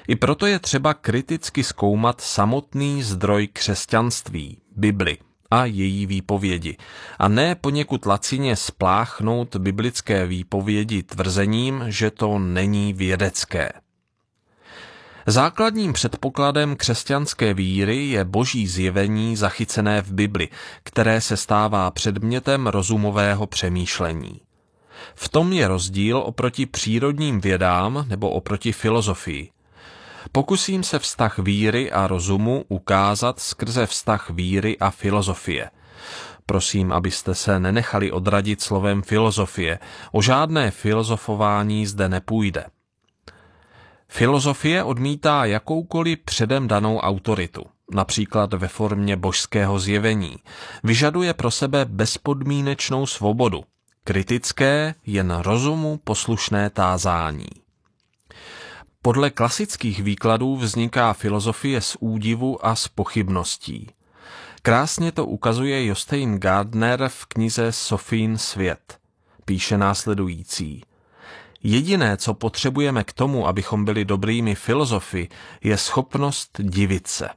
I proto je třeba kriticky zkoumat samotný zdroj křesťanství, Bibli a její výpovědi, a ne poněkud lacině spláchnout biblické výpovědi tvrzením, že to není vědecké. Základním předpokladem křesťanské víry je boží zjevení zachycené v Bibli, které se stává předmětem rozumového přemýšlení. V tom je rozdíl oproti přírodním vědám nebo oproti filozofii. Pokusím se vztah víry a rozumu ukázat skrze vztah víry a filozofie. Prosím, abyste se nenechali odradit slovem filozofie. O žádné filozofování zde nepůjde. Filozofie odmítá jakoukoliv předem danou autoritu, například ve formě božského zjevení. Vyžaduje pro sebe bezpodmínečnou svobodu, kritické, jen rozumu poslušné tázání. Podle klasických výkladů vzniká filozofie z údivu a z pochybností. Krásně to ukazuje Jostein Gardner v knize Sofín svět. Píše následující. Jediné, co potřebujeme k tomu, abychom byli dobrými filozofy, je schopnost divit se.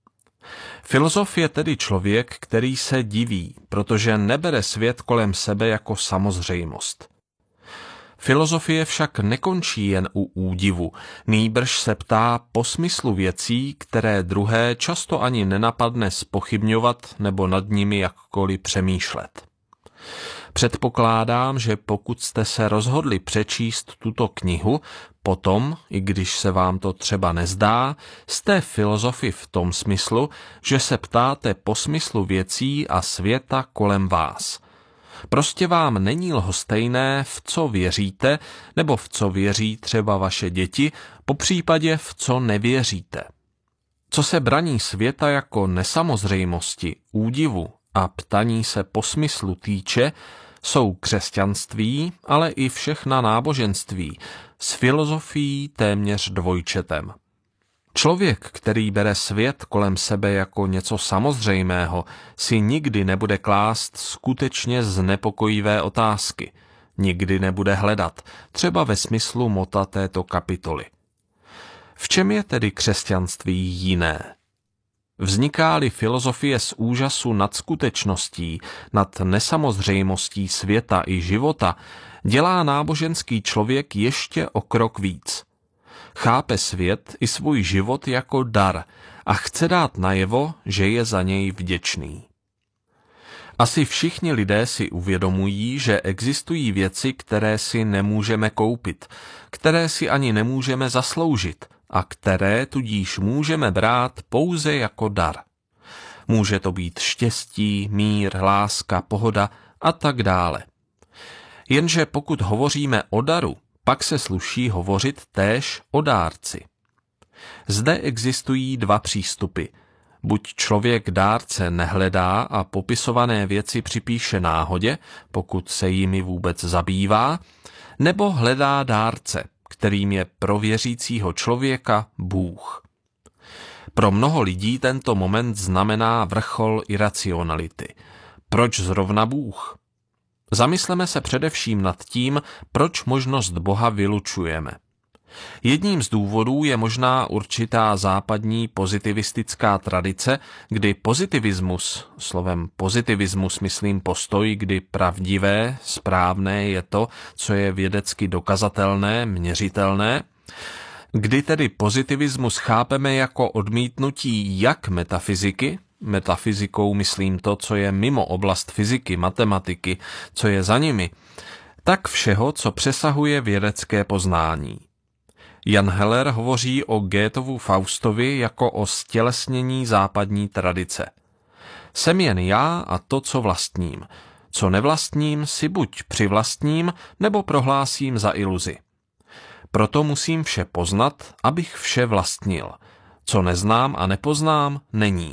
Filozof je tedy člověk, který se diví, protože nebere svět kolem sebe jako samozřejmost. Filozofie však nekončí jen u údivu, nýbrž se ptá po smyslu věcí, které druhé často ani nenapadne zpochybňovat nebo nad nimi jakkoliv přemýšlet. Předpokládám, že pokud jste se rozhodli přečíst tuto knihu, potom, i když se vám to třeba nezdá, jste filozofi v tom smyslu, že se ptáte po smyslu věcí a světa kolem vás. Prostě vám není lhostejné, v co věříte, nebo v co věří třeba vaše děti, popřípadě v co nevěříte. Co se braní světa jako nesamozřejmosti, údivu a ptaní se po smyslu týče, jsou křesťanství, ale i všechna náboženství, s filozofií téměř dvojčetem. Člověk, který bere svět kolem sebe jako něco samozřejmého, si nikdy nebude klást skutečně znepokojivé otázky. Nikdy nebude hledat, třeba ve smyslu mota této kapitoly. V čem je tedy křesťanství jiné? Vzniká-li filozofie z úžasu nad skutečností, nad nesamozřejmostí světa i života, dělá náboženský člověk ještě o krok víc. Chápe svět i svůj život jako dar a chce dát najevo, že je za něj vděčný. Asi všichni lidé si uvědomují, že existují věci, které si nemůžeme koupit, které si ani nemůžeme zasloužit a které tudíž můžeme brát pouze jako dar. Může to být štěstí, mír, láska, pohoda a tak dále. Jenže pokud hovoříme o daru, pak se sluší hovořit též o dárci. Zde existují dva přístupy. Buď člověk dárce nehledá a popisované věci připíše náhodě, pokud se jimi vůbec zabývá, nebo hledá dárce, kterým je pro věřícího člověka Bůh. Pro mnoho lidí tento moment znamená vrchol iracionality. Proč zrovna Bůh? Zamysleme se především nad tím, proč možnost Boha vylučujeme. Jedním z důvodů je možná určitá západní pozitivistická tradice, kdy pozitivismus, slovem pozitivismus myslím postoj, kdy pravdivé, správné je to, co je vědecky dokazatelné, měřitelné, kdy tedy pozitivismus chápeme jako odmítnutí jak metafyziky, metafyzikou myslím to, co je mimo oblast fyziky, matematiky, co je za nimi, tak všeho, co přesahuje vědecké poznání. Jan Heller hovoří o Goetheovu Faustovi jako o stělesnění západní tradice. Jsem jen já a to, co vlastním. Co nevlastním, si buď přivlastním, nebo prohlásím za iluzi. Proto musím vše poznat, abych vše vlastnil. Co neznám a nepoznám, není.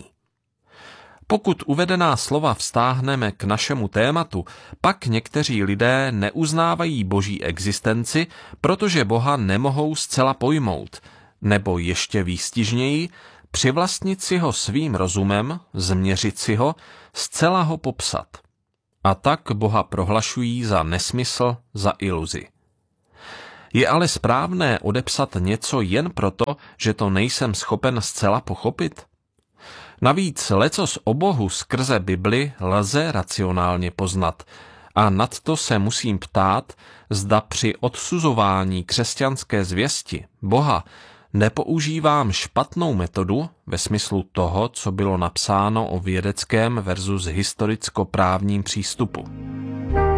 Pokud uvedená slova vztáhneme k našemu tématu, pak někteří lidé neuznávají boží existenci, protože Boha nemohou zcela pojmout, nebo ještě výstižněji, přivlastnit si ho svým rozumem, změřit si ho, zcela ho popsat. A tak Boha prohlašují za nesmysl, za iluzi. Je ale správné odepsat něco jen proto, že to nejsem schopen zcela pochopit? Navíc lecos o Bohu skrze Bibli lze racionálně poznat a nadto se musím ptát, zda při odsuzování křesťanské zvěsti Boha nepoužívám špatnou metodu ve smyslu toho, co bylo napsáno o vědeckém versus historicko-právním přístupu.